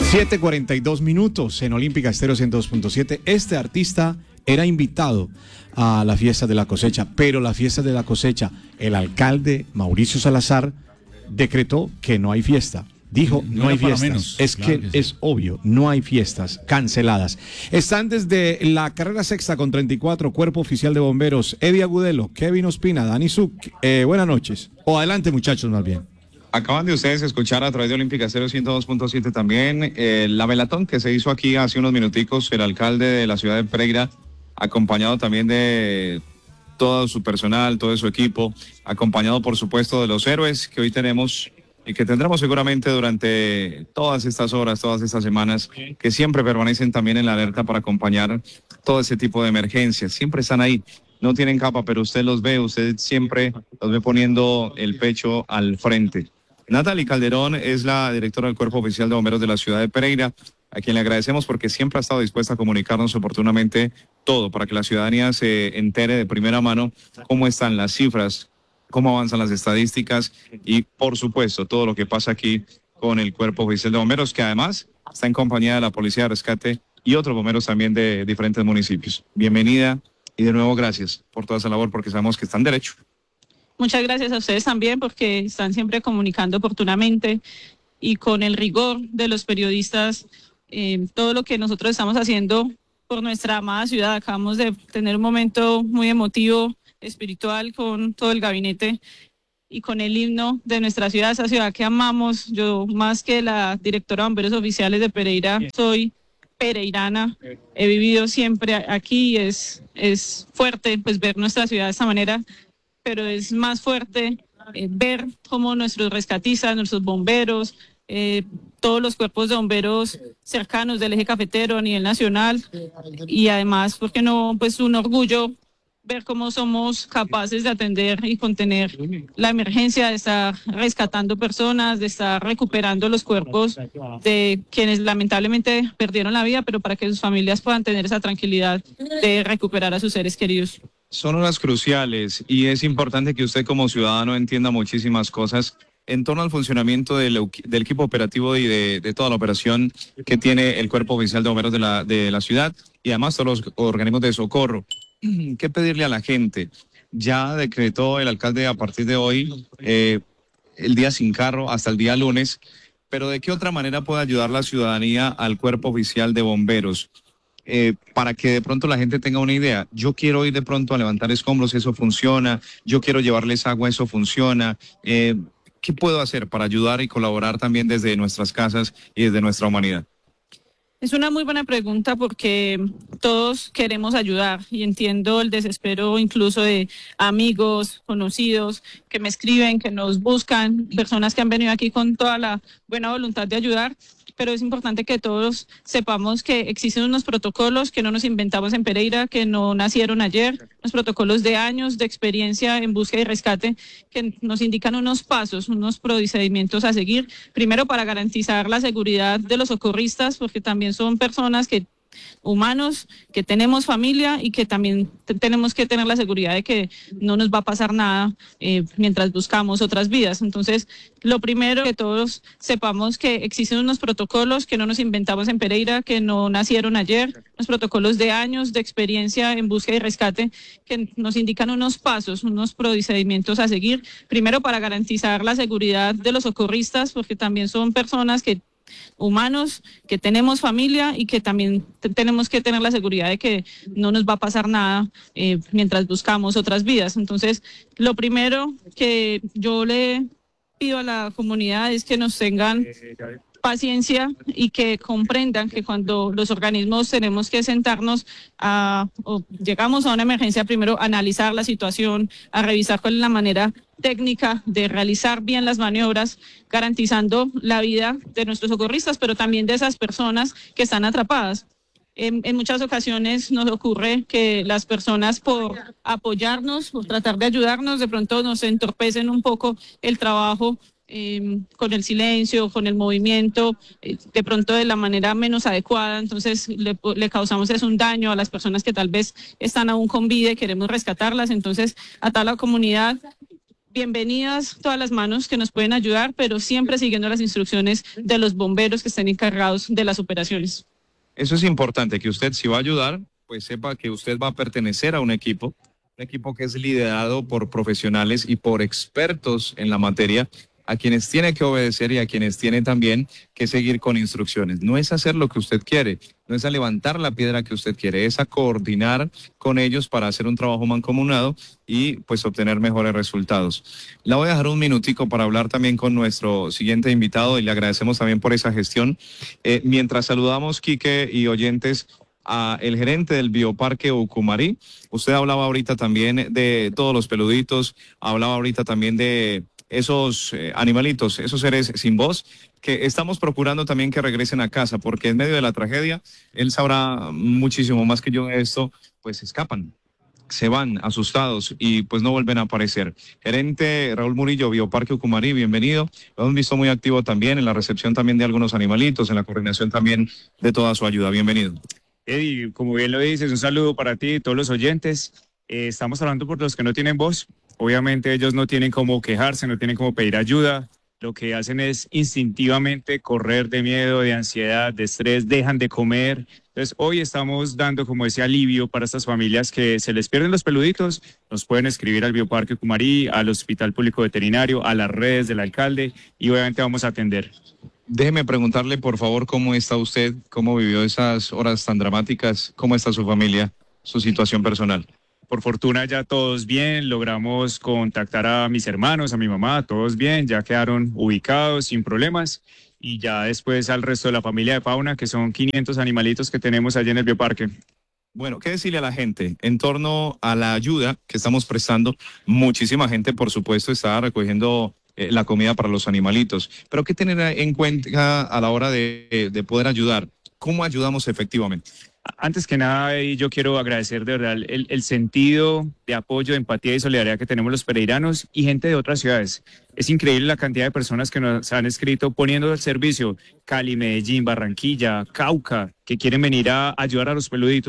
7:42 en Olímpica Estéreo 102.7. Este artista era invitado a la fiesta de la cosecha, pero la fiesta de la cosecha, el alcalde Mauricio Salazar decretó que no hay fiesta. Dijo, no hay fiestas. Es claro que sí. Es obvio, no hay fiestas, canceladas. Están desde la carrera sexta con 34, Cuerpo Oficial de Bomberos, Eddie Agudelo, Kevin Ospina, Dani Zuc. Buenas noches. O adelante, muchachos, más bien. Acaban de ustedes escuchar a través de Olímpica Estéreo 102.7 también la velatón que se hizo aquí hace unos minuticos, el alcalde de la ciudad de Pereira, acompañado también de todo su personal, todo su equipo, acompañado por supuesto de los héroes que hoy tenemos y que tendremos seguramente durante todas estas horas, todas estas semanas, que siempre permanecen también en la alerta para acompañar todo ese tipo de emergencias. Siempre están ahí, no tienen capa, pero usted los ve, usted siempre los ve poniendo el pecho al frente. Natalie Calderón es la directora del Cuerpo Oficial de Bomberos de la ciudad de Pereira, a quien le agradecemos porque siempre ha estado dispuesta a comunicarnos oportunamente todo para que la ciudadanía se entere de primera mano cómo están las cifras, cómo avanzan las estadísticas y, por supuesto, todo lo que pasa aquí con el Cuerpo Oficial de Bomberos, que además está en compañía de la Policía de Rescate y otros bomberos también de diferentes municipios. Bienvenida y de nuevo gracias por toda esa labor porque sabemos que están derecho. Muchas gracias a ustedes también porque están siempre comunicando oportunamente y con el rigor de los periodistas. Todo lo que nosotros estamos haciendo por nuestra amada ciudad. Acabamos de tener un momento muy emotivo, espiritual con todo el gabinete y con el himno de nuestra ciudad, esa ciudad que amamos. Yo, más que la directora de Bomberos Oficiales de Pereira, soy pereirana. He vivido siempre aquí. Es fuerte pues ver nuestra ciudad de esta manera, pero es más fuerte ver cómo nuestros rescatistas, nuestros bomberos, todos los cuerpos de bomberos cercanos del eje cafetero a nivel nacional y además, ¿por qué no? Pues un orgullo ver cómo somos capaces de atender y contener la emergencia, de estar rescatando personas, de estar recuperando los cuerpos de quienes lamentablemente perdieron la vida, pero para que sus familias puedan tener esa tranquilidad de recuperar a sus seres queridos. Son horas cruciales y es importante que usted como ciudadano entienda muchísimas cosas en torno al funcionamiento del equipo operativo y de toda la operación que tiene el Cuerpo Oficial de Bomberos de la ciudad y además todos los organismos de socorro. ¿Qué pedirle a la gente? Ya decretó el alcalde a partir de hoy el día sin carro hasta el día lunes, pero ¿de qué otra manera puede ayudar la ciudadanía al Cuerpo Oficial de Bomberos? Para que de pronto la gente tenga una idea. Yo quiero ir de pronto a levantar escombros, eso funciona. Yo quiero llevarles agua, eso funciona. ¿Qué puedo hacer para ayudar y colaborar también desde nuestras casas y desde nuestra humanidad? Es una muy buena pregunta porque todos queremos ayudar y entiendo el desespero incluso de amigos, conocidos que me escriben, que nos buscan, personas que han venido aquí con toda la buena voluntad de ayudar, pero es importante que todos sepamos que existen unos protocolos que no nos inventamos en Pereira, que no nacieron ayer, unos protocolos de años de experiencia en búsqueda y rescate que nos indican unos pasos, unos procedimientos a seguir, primero para garantizar la seguridad de los socorristas, porque también son personas humanos, que tenemos familia y que también tenemos que tener la seguridad de que no nos va a pasar nada mientras buscamos otras vidas. Entonces, lo primero que todos sepamos que existen unos protocolos que no nos inventamos en Pereira, que no nacieron ayer, unos protocolos de años de experiencia en búsqueda y rescate que nos indican unos pasos, unos procedimientos a seguir, primero para garantizar la seguridad de los socorristas, porque también son personas humanos, que tenemos familia y que también tenemos que tener la seguridad de que no nos va a pasar nada mientras buscamos otras vidas. Entonces, lo primero que yo le pido a la comunidad es que nos tengan paciencia y que comprendan que cuando los organismos tenemos que sentarnos o llegamos a una emergencia, primero analizar la situación, a revisar cuál es la manera técnica de realizar bien las maniobras, garantizando la vida de nuestros socorristas, pero también de esas personas que están atrapadas. En muchas ocasiones nos ocurre que las personas, por apoyarnos, por tratar de ayudarnos, de pronto nos entorpecen un poco el trabajo con el silencio, con el movimiento, de pronto de la manera menos adecuada. Entonces le causamos un daño a las personas que tal vez están aún con vida y queremos rescatarlas. Entonces, a toda la comunidad, bienvenidas todas las manos que nos pueden ayudar, pero siempre siguiendo las instrucciones de los bomberos que estén encargados de las operaciones. Eso es importante, que usted si va a ayudar, pues sepa que usted va a pertenecer a un equipo que es liderado por profesionales y por expertos en la materia, a quienes tiene que obedecer y a quienes tiene también que seguir con instrucciones. No es hacer lo que usted quiere, no es a levantar la piedra que usted quiere, es a coordinar con ellos para hacer un trabajo mancomunado y pues obtener mejores resultados. La voy a dejar un minutico para hablar también con nuestro siguiente invitado y le agradecemos también por esa gestión. Mientras saludamos, Quique y oyentes, a el gerente del Bioparque Ucumarí. Usted hablaba ahorita también de todos los peluditos, hablaba ahorita también de esos animalitos, esos seres sin voz, que estamos procurando también que regresen a casa, porque en medio de la tragedia, él sabrá muchísimo más que yo de esto, pues escapan, se van asustados y pues no vuelven a aparecer. Gerente Raúl Murillo, Bioparque Ucumarí, bienvenido. Lo hemos visto muy activo también en la recepción también de algunos animalitos, en la coordinación también de toda su ayuda. Bienvenido. Eddie, como bien lo dices, un saludo para ti y todos los oyentes. Estamos hablando por los que no tienen voz. Obviamente ellos no tienen cómo quejarse, no tienen cómo pedir ayuda. Lo que hacen es instintivamente correr de miedo, de ansiedad, de estrés, dejan de comer. Entonces hoy estamos dando como ese alivio para estas familias que se les pierden los peluditos. Nos pueden escribir al Bioparque Ucumarí, al Hospital Público Veterinario, a las redes del alcalde y obviamente vamos a atender. Déjeme preguntarle, por favor, cómo está usted, cómo vivió esas horas tan dramáticas, cómo está su familia, su situación personal. Por fortuna ya todos bien, logramos contactar a mis hermanos, a mi mamá, todos bien, ya quedaron ubicados sin problemas y ya después al resto de la familia de fauna, que son 500 animalitos que tenemos allí en el bioparque. Bueno, ¿qué decirle a la gente en torno a la ayuda que estamos prestando? Muchísima gente, por supuesto, está recogiendo la comida para los animalitos, pero ¿qué tener en cuenta a la hora de poder ayudar? ¿Cómo ayudamos efectivamente? Antes que nada, yo quiero agradecer de verdad el sentido de apoyo, de empatía y solidaridad que tenemos los pereiranos y gente de otras ciudades. Es increíble la cantidad de personas que nos han escrito poniendo al servicio Cali, Medellín, Barranquilla, Cauca, que quieren venir a ayudar a los peluditos.